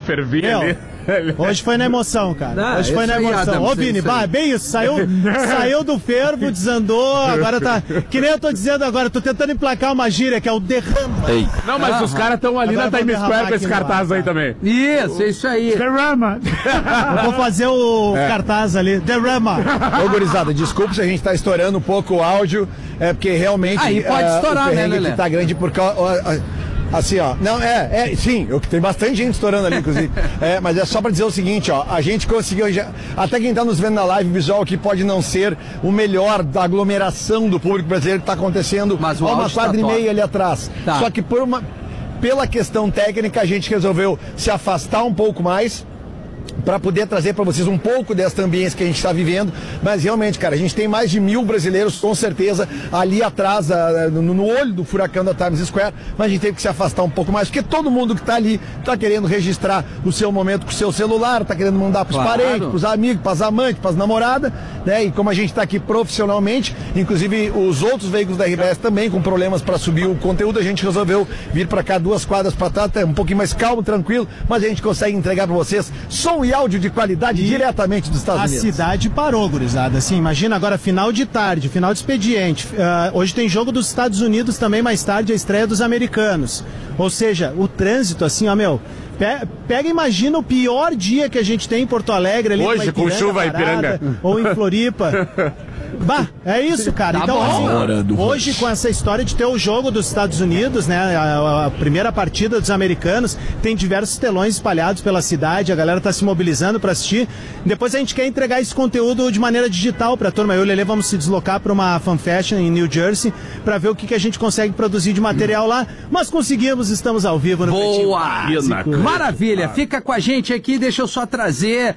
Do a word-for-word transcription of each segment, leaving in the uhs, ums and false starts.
fervia ali. Hoje foi na emoção, cara. Não, hoje foi na emoção. Adam, Ô, Vini, bah, bem isso. Saiu, saiu do fervo, desandou, agora tá... Que nem eu tô dizendo agora, tô tentando emplacar uma gíria, que é o derrama. Ei. Não, mas ah, os caras estão ali na Times Square com esse cartaz aí também. Isso, isso aí. Derrama. Eu vou fazer o é. cartaz ali. Derrama. Ô, gurizada, desculpa se a gente tá estourando um pouco o áudio, é porque realmente... Aí pode uh, estourar, o né, Lelê? tá grande por causa... Uh, uh, Assim, ó, não, é, é, sim, eu, tem bastante gente estourando ali, inclusive, é, mas é só pra dizer o seguinte, ó, a gente conseguiu, já, até quem tá nos vendo na live visual aqui pode não ser o melhor da aglomeração do público brasileiro que tá acontecendo mas há uma quadra tá e meia ali atrás, tá. Só que por uma, pela questão técnica a gente resolveu se afastar um pouco mais, para poder trazer para vocês um pouco desta ambiência que a gente está vivendo, mas realmente, cara, a gente tem mais de mil brasileiros, com certeza, ali atrás, no, no olho do furacão da Times Square, mas a gente teve que se afastar um pouco mais, porque todo mundo que está ali está querendo registrar o seu momento com o seu celular, está querendo mandar para os claro. parentes, para os amigos, para as amantes, para as namoradas, né? E como a gente está aqui profissionalmente, inclusive os outros veículos da R B S também com problemas para subir o conteúdo, a gente resolveu vir para cá duas quadras para trás, tá um pouquinho mais calmo, tranquilo, mas a gente consegue entregar para vocês som e áudio de qualidade e diretamente dos Estados a Unidos. A cidade parou, gurizada. Assim, imagina agora final de tarde, final de expediente. Uh, hoje tem jogo dos Estados Unidos também, mais tarde a estreia dos americanos. Ou seja, o trânsito, assim, ó, meu... Pega e imagina o pior dia que a gente tem em Porto Alegre. Ali hoje, com chuva em Ipiranga. Ou em Floripa. Bah, é isso, cara. Tá então, assim, hoje com essa história de ter o jogo dos Estados Unidos, né, a, a primeira partida dos americanos, tem diversos telões espalhados pela cidade, a galera tá se mobilizando para assistir. Depois a gente quer entregar esse conteúdo de maneira digital pra turma. Eu e o Lelê vamos se deslocar para uma fan fashion em New Jersey para ver o que, que a gente consegue produzir de material lá. Mas conseguimos, estamos ao vivo no Boa! Maravilha, fica com a gente aqui, deixa eu só trazer,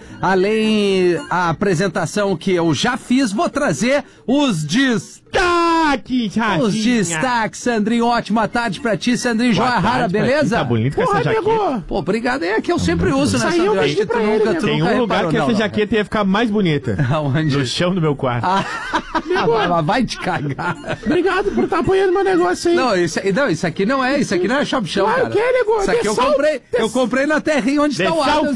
além a apresentação que eu já fiz, vou trazer os destaques, Os destaques, Sandrinho, ótima tarde pra ti, Sandrinho Joia Rara, beleza? Tá bonito com essa jaqueta. Pô, obrigado, é que eu sempre uso, né, Sandrinho? Acho que tu nunca, tu Tem um lugar que essa jaqueta ia ficar mais bonita. Aonde? No chão do meu quarto. Ah, vai te cagar. Obrigado por estar apoiando meu negócio aí. Não, isso, não, isso aqui não é, isso aqui não é shop chão, claro cara. Que é, negócio. Isso aqui eu comprei, eu comprei na terrinha onde está o Adams.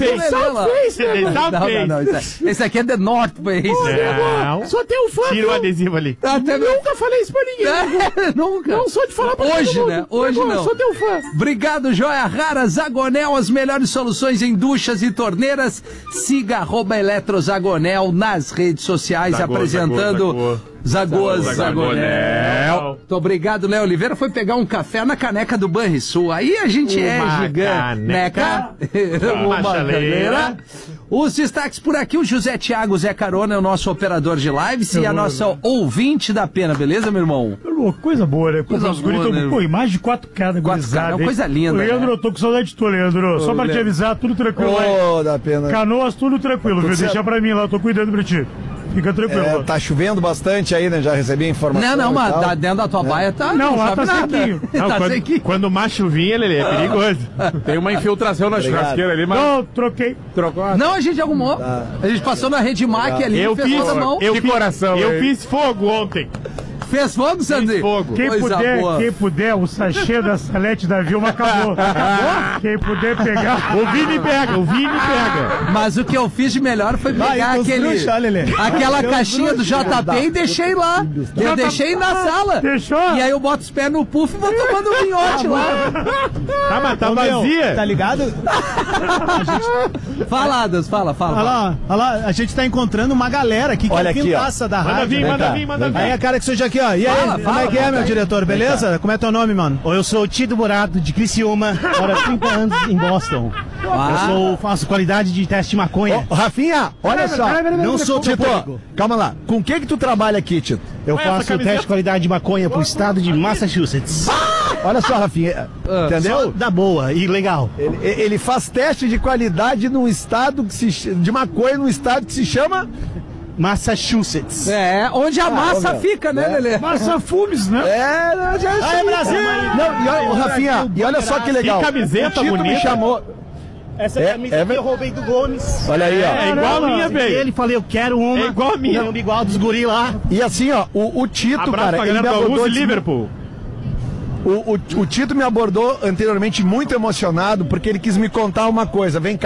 Esse aqui é The North Face. Não, só tem um fã. Tira o adesivo ali. Até nunca falei isso pra ninguém. Nunca. Não sou de falar pra Hoje, né? Hoje não. Só tem um fã. Obrigado, Joia Rara. Zagonel, as melhores soluções em duchas e torneiras. Siga arroba Eletrozagonel nas redes sociais, Zagô, apresentando... Zagô, Zagô. Zagoas, Zagonel. Muito obrigado, Léo Oliveira. Foi pegar um café na caneca do Banrisul. Aí a gente uma é gigante. Uma caneca. Os destaques por aqui, o José Thiago Zé Carona é o nosso operador de lives e a nossa ouvinte da pena, beleza, meu irmão? Coisa boa, né? Coisa Os boa, né? Pô, imagem de quatro K, né? quatro K, é uma coisa linda. Ô, Leandro, né? eu tô com saudade de tu, Leandro. Ô, Só pra Leandro. te avisar, tudo tranquilo. Ô, oh, dá pena. Canoas, tudo tranquilo, viu? Deixa pra mim lá, eu tô cuidando pra ti. Fica tranquilo. É, tá chovendo bastante aí, né? Já recebi a informação. Não, não, mas tá dentro da tua é. baia tá. Não, lá tá sequinho. Não, tá quando, sequinho. Quando o mar chuvinha, Lelê, é perigoso. Tem uma infiltração na Obrigado. churrasqueira ali, mas. Não, troquei. Trocou. Não, a gente arrumou. Tá. A gente passou na Rede Mac ali, eu fez fiz, toda a mão. Eu, fiz, coração, eu aí. fiz fogo ontem. Fez fogo, Sandrinho? Fiz fogo. Quem Coisa puder, boa. quem puder, o sachê da Salete da Vilma acabou. Acabou? Quem puder pegar. O Vini pega, o Vini pega. Mas o que eu fiz de melhor foi pegar Vai, aquele, bruxa, aquela caixinha do J P e deixei lá. Eu deixei na sala. Deixou? E aí eu boto os pés no puff e vou tomando um vinhote lá. Tá, mas tá Ô, vazia. Meu, tá ligado? gente... Fala, Deus, fala, fala. Olha lá, olha lá, a gente tá encontrando uma galera aqui que olha é aqui, pintaça ó. da Manda rádio. vir, né, manda cara? vir, manda vir. Aí a cara que seja aqui, ó. E aí, Fala, como fala, é que é, fala, meu aí. diretor? Beleza? Como é teu nome, mano? Eu sou o Tito Murado, de Criciúma, moro há trinta anos em Boston. Ah. Eu sou, faço qualidade de teste de maconha. Ô, Rafinha, olha só. Não sou Tito, público. calma lá. Com o que que tu trabalha aqui, Tito? Eu Ué, essa faço camiseta- teste de qualidade de maconha pro estado de Massachusetts. Olha só, Rafinha. Entendeu? Só da boa e legal. Ele, ele faz teste de qualidade num estado que se ch- de maconha num estado que se chama Massachusetts. É, onde a Ah, massa ô, meu. fica, né, É. Lelê? Massa Fumes, né? É, não, já Aí, Brasil! Não, e olha, ô, Rafinha, e olha só que legal. Que camiseta o Tito bonita. me chamou. Essa É, camisa é aqui ver- eu roubei do Gomes. Olha aí, ó. É igual a minha, E velho. ele falei, eu quero uma. É igual a minha. Não, igual a dos guri lá. E assim, ó, o, o Tito, Abraço cara, pra ele me galera do abordou. Augusto disse- Liverpool. O, o, o Tito me abordou anteriormente muito emocionado porque ele quis me contar uma coisa. Vem cá.